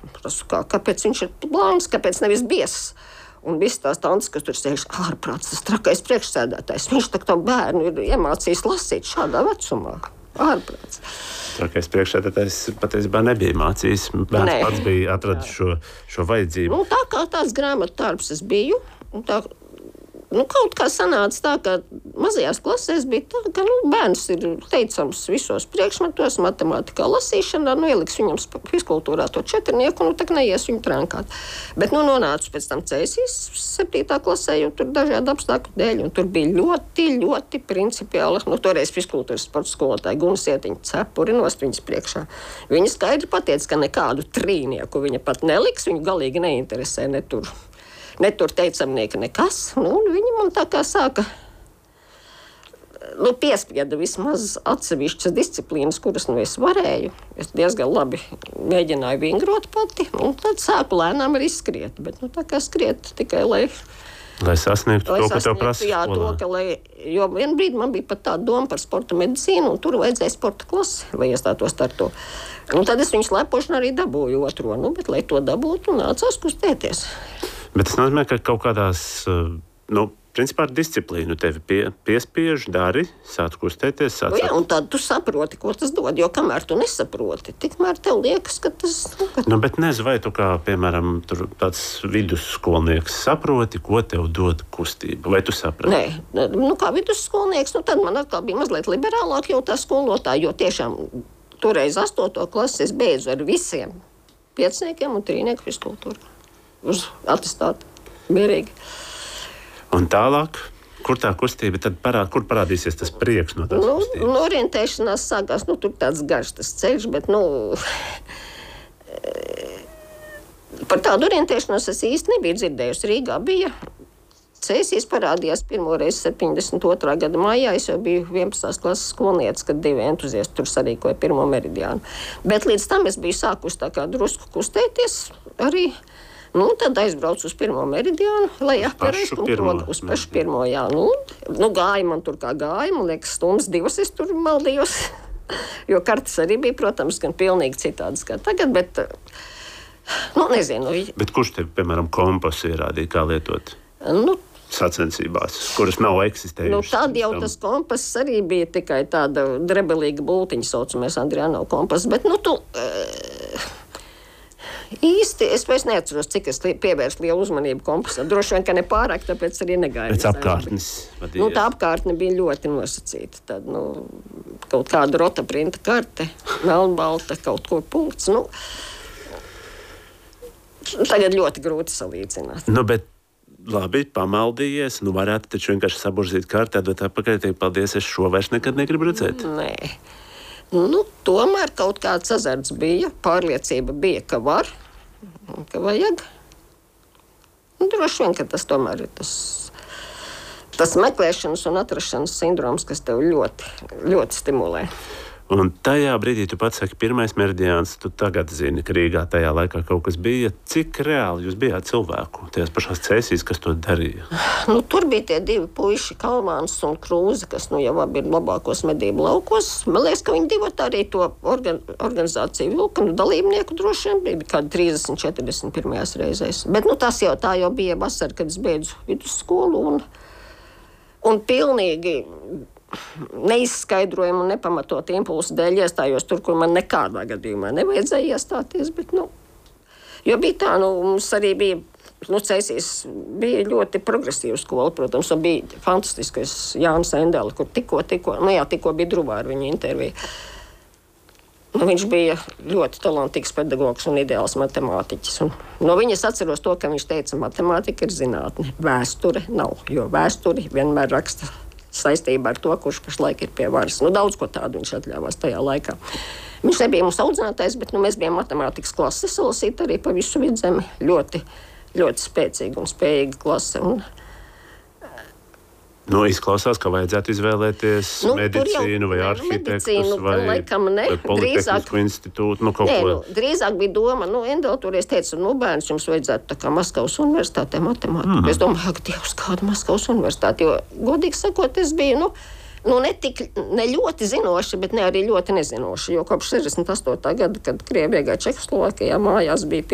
Prasu, kāpēc viņš ir blāns, kāpēc nevis biezs. Un viss tās tantes, kas tur sēž ārprāts, tas trakais priekšsēdētājs, viņš tā kā bērnu ir iemācījis lasīt šādā vecumā. Ārprāts. Trakais priekšsēdētājs patiesībā nebija mācījis. Bērns pats bija atradis šo vajadzību. Nu, tā kā tāds grāmatu darbs es biju, un tā, kaut kā sanāca tā, ka mazajās klasēs bija tā, ka bērns ir teicams visos priekšmetos, matemātikā, lasīšanā, ieliks viņam fizkultūrā to 4, tā kā neies viņu trankāt. Bet nonācu pēc tam CSIS 7. klasē, jo tur dažādi apstākļu dēļ, un tur bija ļoti, ļoti principiāli, toreiz fizkultūras sporta skolotāja Guna Sietiņa cepuri nost viņas priekšā. Viņa skaidri pateica, ka nekādu trīnieku viņa pat neliks, viņu galīgi neinteresē netur teicamnieka nekas. Viņi man tā kā sāka piespieda vismaz atsevišķas disciplīnas, kuras es varēju. Es diezgan labi mēģināju vingrot pati, un tad sāku lēnām arī skriet. Bet tā kā skriet tikai, lai sasniegtu to, ko tev prasa. Jā, jo vienu brīdi man bija pat tāda doma par sporta medicīnu, un tur vajadzēja sporta klasi, lai iestātos ar to. Un tad es viņu slēpošanu arī dabūju 2. Bet, lai to dabūtu, nācās kustēties. Bet tas nozīmē, ka kaut kādās, principā ar disciplīnu tevi piespiež, dari, sāc kustēties. Jā, un tad tu saproti, ko tas dod, jo kamēr tu nesaproti, tikmēr tev liekas, ka tas... Bet nezinu, vai tu kā, piemēram, tāds vidusskolnieks saproti, ko tev dod kustība, vai tu saprati? Nē, kā vidusskolnieks, tad man atkal bija mazliet liberālāk jau tā skolotāja, jo tiešām toreiz 8. klasi es beidzu ar visiem 5 un 3 fizkultūru. Uz atestātu, mierīgi. Un tālāk, kur tā kustība tad kur parādīsies tas prieks no tās kustības? Orientēšanās sākās, tur tāds garš tas ceļš, bet, par tādu orientēšanos es īsti nebiju dzirdējusi. Rīgā bija CSIS parādījās pirmoreiz 72. gada maijā. Es jau biju 11. klases skolniece, kad 2 entuziasti tur sarīkoja 1. meridiānu. Bet līdz tam es biju sākusi tā kā drusku kustēties arī. Tad aizbraucu uz 1. meridiānu, lai apkarēstu uz pašu 1. jā. Gāja man tur kā gāja, man liekas, 2 stundas es tur maldījos, jo kartes arī bija, protams, gan pilnīgi citādas kā tagad, bet, nezinu. Bet kurš tev, piemēram, kompasu ierādīja, kā lietot? Sacensībās, kuras nav eksistējušas. Tad jau tas kompass arī bija tikai tāda drebelīga bultiņa, saucamies Andriānov kompass, bet, īsti es vairs neatceros, cik es pievērstu lielu uzmanību kompasam. Droši vien, ka ne pārāk, tāpēc arī negāju. Pēc apkārtnes vadījies. Tā apkārtne bija ļoti nosacīta. Tad, kaut kāda rotaprinta karte, melnbalta, kaut kur punkts. Tagad ļoti grūti salīdzināt. Bet labi, pamaldījies. Varētu taču vienkārši saburzīt kartē, dot atpakaļ, teikt, paldies, es šo vairs nekad negribu redzēt. Nē. Tomēr kaut kāds azarts bija, pārliecība bija, ka var, ka vajag. Droši vien, ka tas tomēr ir tas meklēšanas un atrašanas sindroms, kas tev ļoti, ļoti stimulē. Un tajā brīdī tu pats saki, 1. meridiāns, tu tagad zini, ka Rīgā tajā laikā kaut kas bija. Cik reāli jūs bijāt cilvēku tajās pašās CSIS, kas to darīja? Tur bija tie 2 puiši, Kalmāns un Krūze, kas jau abi ir labākos medību laukos. Man liekas, ka viņi 2 arī to organizāciju vilka, dalībnieku droši vien bija kādi 30-41 reizēs. Bet tā jau bija vasara, kad es beidzu vidusskolu un pilnīgi neizskaidrojumu un nepamatot impulsu dēļ iestājos tur, kur man nekādā gadījumā nevajadzēja iestāties. Bet, jo bija tā, mums arī bija, CSIS bija ļoti progresīva skola, protams, un bija fantastiskais Jānis Endela, kur tikko bija Druvā ar viņu interviju. Viņš bija ļoti talantīgs pedagogs un ideāls matemātiķis. No viņa es atceros to, ka viņš teica, matemātika ir zinātne, vēsture nav, jo vēsturi vienmēr raksta saistībā ar to, kurš pašlaik ir pie varas. Daudz ko tādu viņš atļāvās tajā laikā. Viņš nebija mums audzinātājs, bet mēs bijām matemātikas klase salasīti arī pa visu Vidzemi. Ļoti, ļoti spēcīga un spējīga klase. Izklausās, ka vajadzētu izvēlēties medicīnu vai arhitektus vai Politehnisko institūtu. Drīzāk bija doma, Endela toreiz teica, bērns jums vajadzētu tā kā Maskavas universitātē matemātiku. Es domāju, ka Dievs, kāda Maskavas universitāte, jo, godīgi sakot, es biju, ne ļoti zinoši, bet ne arī ļoti nezinoši, jo kopš 68. gada, kad Krievija iegāja Čehoslovākijā, mājās bija